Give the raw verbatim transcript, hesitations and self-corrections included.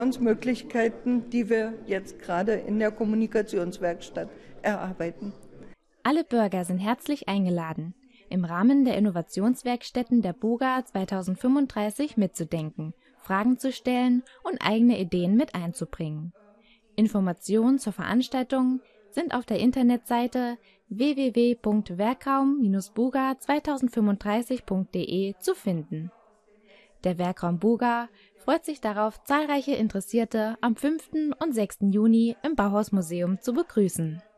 Möglichkeiten, die wir jetzt gerade in der Kommunikationswerkstatt erarbeiten. Alle Bürger sind herzlich eingeladen, im Rahmen der Innovationswerkstätten der BUGA zweitausendfünfunddreißig mitzudenken, Fragen zu stellen und eigene Ideen mit einzubringen. Informationen zur Veranstaltung sind auf der Internetseite w w w punkt werkraum Bindestrich buga zweitausendfünfunddreißig punkt de zu finden. Der Werkraum BUGA freut sich darauf, zahlreiche Interessierte am fünften und sechsten Juni im Bauhaus-Museum zu begrüßen.